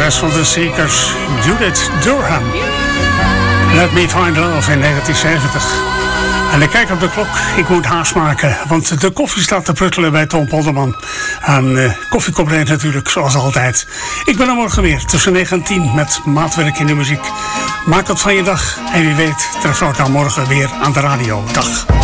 zangeres van de Seekers, Judith Durham. Let Me Find Love in 1970. En ik kijk op de klok, ik moet haast maken, want de koffie staat te pruttelen bij Tom Polderman. En koffiekop reed natuurlijk, zoals altijd. Ik ben er morgen weer, tussen 9 en 10, met maatwerk in de muziek. Maak het van je dag en wie weet treft elkaar morgen weer aan de radio. Dag.